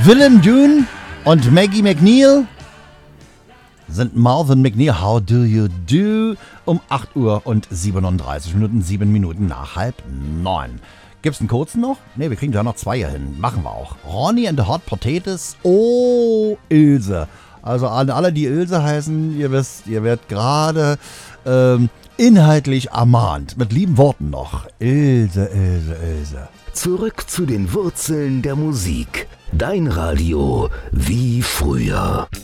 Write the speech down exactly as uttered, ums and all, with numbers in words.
Willem Dune und Maggie McNeil sind Marvin McNeil, How Do You Do, um acht Uhr und siebenunddreißig Minuten, sieben Minuten nach halb neun. Gibt's einen kurzen noch? Ne, wir kriegen da noch zwei hier hin. Machen wir auch. Ronnie and the Hot Potatoes. Oh, Ilse. Also an alle, die Ilse heißen, ihr wisst, ihr werdet gerade ähm, inhaltlich ermahnt. Mit lieben Worten noch. Ilse, Ilse, Ilse. Zurück zu den Wurzeln der Musik. Dein Radio wie früher.